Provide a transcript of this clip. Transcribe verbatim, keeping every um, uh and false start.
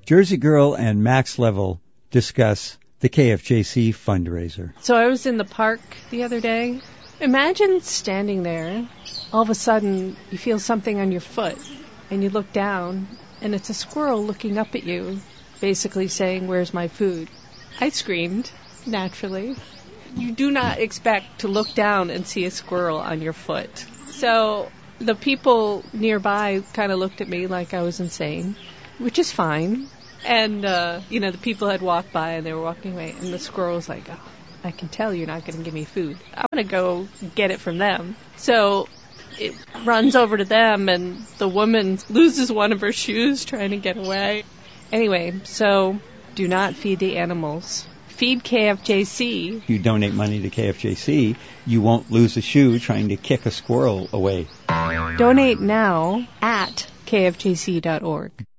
Jersey Girl and Max Level discuss the K F J C fundraiser. So I was in the park the other day. Imagine standing there. All of a sudden, you feel something on your foot, and you look down, and it's a squirrel looking up at you, basically saying, "Where's my food?" I screamed, naturally. You do not expect to look down and see a squirrel on your foot. So the people nearby kind of looked at me like I was insane, which is fine. And, uh, you know, the people had walked by and they were walking away, and the squirrel was like, "Oh, I can tell you're not going to give me food. I'm going to go get it from them." So it runs over to them, and the woman loses one of her shoes trying to get away. Anyway, so do not feed the animals. Feed K F J C. If you donate money to K F J C, you won't lose a shoe trying to kick a squirrel away. Donate now at K F J C dot org.